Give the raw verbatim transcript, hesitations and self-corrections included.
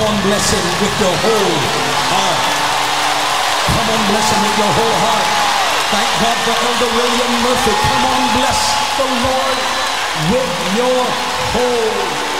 Come on, bless him with your whole heart. Come on, bless him with your whole heart. Thank God for Elder William Murphy. Come on, bless the Lord with your whole